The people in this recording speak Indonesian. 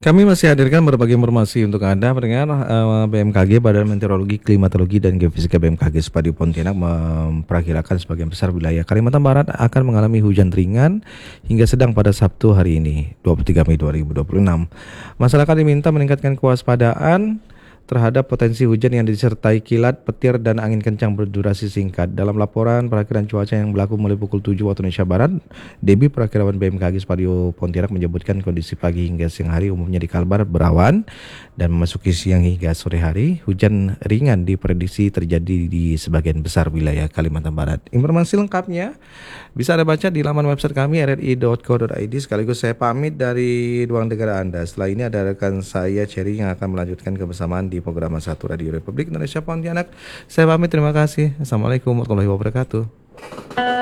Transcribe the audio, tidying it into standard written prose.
Kami masih hadirkan berbagai informasi untuk Anda mendengar BMKG Badan Meteorologi, Klimatologi dan Geofisika BMKG Spadio Pontianak memperkirakan sebagian besar wilayah Kalimantan Barat akan mengalami hujan ringan hingga sedang pada Sabtu hari ini 23 Mei 2026. Masyarakat diminta meningkatkan kewaspadaan terhadap potensi hujan yang disertai kilat, petir, dan angin kencang berdurasi singkat. Dalam laporan perakiraan cuaca yang berlaku mulai pukul 7 waktu Indonesia Barat, Debi Perakirawan BMKG Spadio Pontianak menyebutkan kondisi pagi hingga siang hari umumnya di Kalbar berawan dan memasuki siang hingga sore hari, hujan ringan diprediksi terjadi di sebagian besar wilayah Kalimantan Barat. Informasi lengkapnya bisa Anda baca di laman website kami rri.co.id. Sekaligus saya pamit dari ruang dengar Anda. Setelah ini ada rekan saya Cherry yang akan melanjutkan kebersamaan di program 1 Radio Republik Indonesia Pontianak. Saya pamit, terima kasih. Assalamualaikum warahmatullahi wabarakatuh.